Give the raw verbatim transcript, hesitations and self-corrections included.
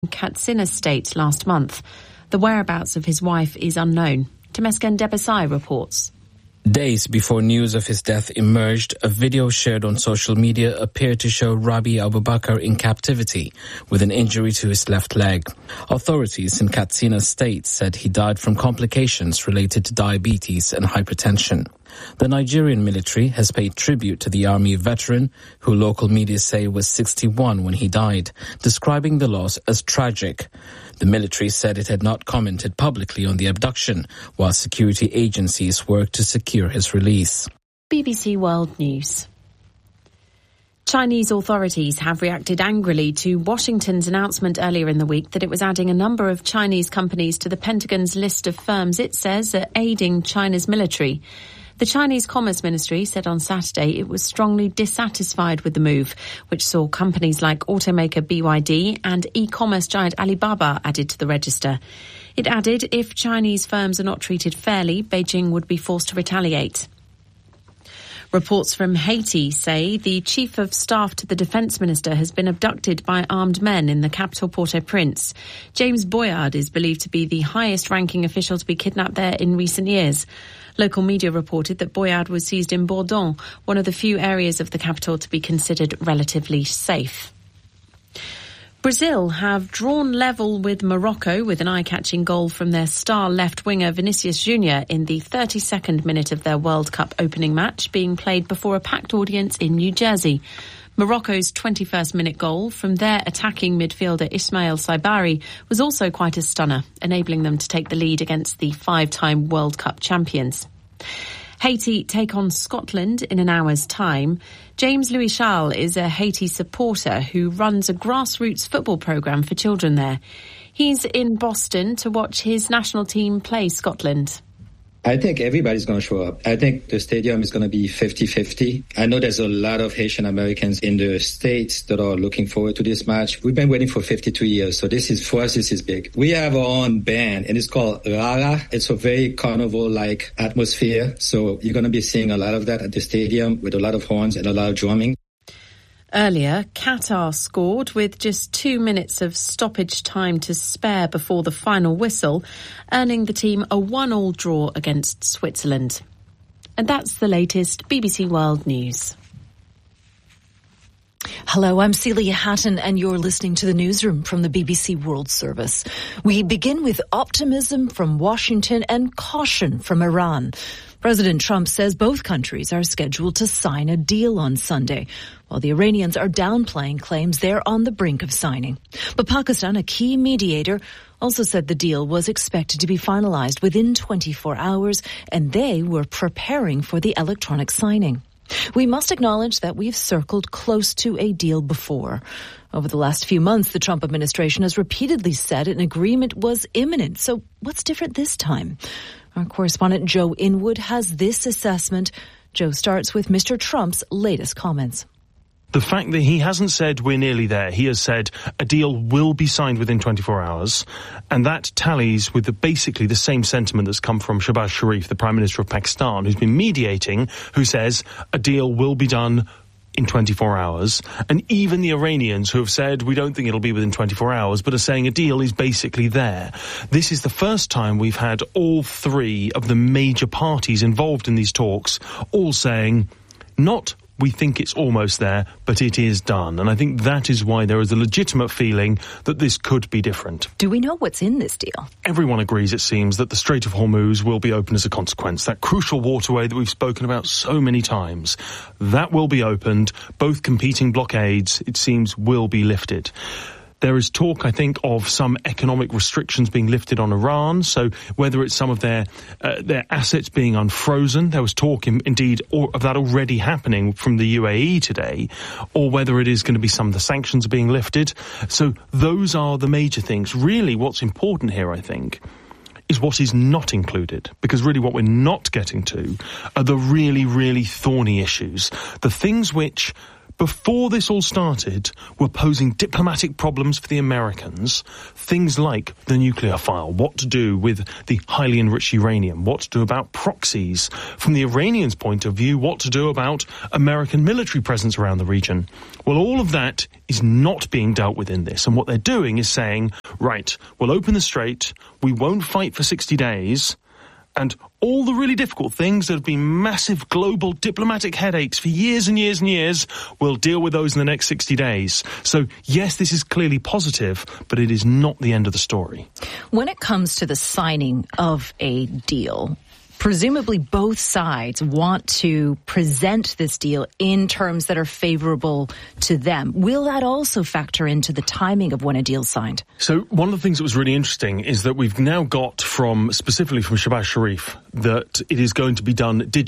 Katsina State last month. The whereabouts of his wife is unknown. Temesgen Debesai reports. Days before news of his death emerged, a video shared on social media appeared to show Rabi Abubakar in captivity with an injury to his left leg. Authorities in Katsina State said he died from complications related to diabetes and hypertension. The Nigerian military has paid tribute to the army veteran, who local media say was sixty-one when he died, describing the loss as tragic. The military said it had not commented publicly on the abduction, while security agencies worked to secure his release. B B C World News. Chinese authorities have reacted angrily to Washington's announcement earlier in the week that it was adding a number of Chinese companies to the Pentagon's list of firms it says are aiding China's military. The Chinese Commerce Ministry said on Saturday it was strongly dissatisfied with the move, which saw companies like automaker B Y D and e-commerce giant Alibaba added to the register. It added if Chinese firms are not treated fairly, Beijing would be forced to retaliate. Reports from Haiti say the chief of staff to the defence minister has been abducted by armed men in the capital Port-au-Prince. James Boyard is believed to be the highest-ranking official to be kidnapped there in recent years. Local media reported that Boyard was seized in Bourdon, one of the few areas of the capital to be considered relatively safe. Brazil have drawn level with Morocco with an eye-catching goal from their star left winger Vinicius Junior in the thirty-second minute of their World Cup opening match, being played before a packed audience in New Jersey. Morocco's twenty-first minute goal from their attacking midfielder Ismail Saibari was also quite a stunner, enabling them to take the lead against the five-time World Cup champions. Haiti take on Scotland in an hour's time. James Louis Charles is a Haiti supporter who runs a grassroots football programme for children there. He's in Boston to watch his national team play Scotland. I think everybody's going to show up. I think the stadium is going to be fifty-fifty. I know there's a lot of Haitian Americans in the States that are looking forward to this match. We've been waiting for fifty-two years, so this is, for us, this is big. We have our own band, and it's called Rara. It's a very carnival-like atmosphere, so you're going to be seeing a lot of that at the stadium with a lot of horns and a lot of drumming. Earlier, Qatar scored with just two minutes of stoppage time to spare before the final whistle, earning the team a one-all draw against Switzerland. And that's the latest B B C World News. Hello, I'm Celia Hatton and you're listening to the newsroom from the B B C World Service. We begin with optimism from Washington and caution from Iran. President Trump says both countries are scheduled to sign a deal on Sunday, while the Iranians are downplaying claims they're on the brink of signing. But Pakistan, a key mediator, also said the deal was expected to be finalized within twenty-four hours, and they were preparing for the electronic signing. We must acknowledge that we've circled close to a deal before. Over the last few months, the Trump administration has repeatedly said an agreement was imminent. So what's different this time? Our correspondent Joe Inwood has this assessment. Joe starts with Mister Trump's latest comments. The fact that he hasn't said we're nearly there, he has said a deal will be signed within twenty-four hours, and that tallies with the, basically the same sentiment that's come from Shehbaz Sharif, the Prime Minister of Pakistan, who's been mediating, who says a deal will be done in twenty-four hours. And even the Iranians, who have said we don't think it'll be within twenty-four hours, but are saying a deal is basically there. This is the first time we've had all three of the major parties involved in these talks all saying not we think it's almost there, but it is done. And I think that is why there is a legitimate feeling that this could be different. Do we know what's in this deal? Everyone agrees, it seems, that the Strait of Hormuz will be open as a consequence. That crucial waterway that we've spoken about so many times, that will be opened. Both competing blockades, it seems, will be lifted. There is talk, I think, of some economic restrictions being lifted on Iran. So whether it's some of their uh, their assets being unfrozen, there was talk, in, indeed, or, of that already happening from the U A E today, or whether it is going to be some of the sanctions being lifted. So those are the major things. Really, what's important here, I think, is what is not included, because really what we're not getting to are the really, really thorny issues, the things which before this all started, were posing diplomatic problems for the Americans. Things like the nuclear file, what to do with the highly enriched uranium, what to do about proxies. From the Iranians' point of view, what to do about American military presence around the region. Well, all of that is not being dealt with in this. And what they're doing is saying, right, we'll open the strait, we won't fight for sixty days, and all the really difficult things that have been massive global diplomatic headaches for years and years and years, we'll deal with those in the next sixty days. So, yes, this is clearly positive, but it is not the end of the story. When it comes to the signing of a deal, presumably both sides want to present this deal in terms that are favorable to them. Will that also factor into the timing of when a deal's signed? So one of the things that was really interesting is that we've now got from, specifically from Shehbaz Sharif, that it is going to be done digitally.